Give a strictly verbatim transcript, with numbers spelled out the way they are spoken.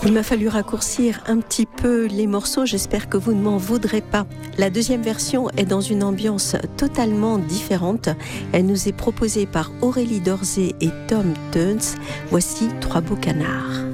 Il m'a fallu raccourcir un petit peu les morceaux, j'espère que vous ne m'en voudrez pas. La deuxième version est dans une ambiance totalement différente. Elle nous est proposée par Aurélie Dorzé et Tom Teuns. Voici Trois beaux canards.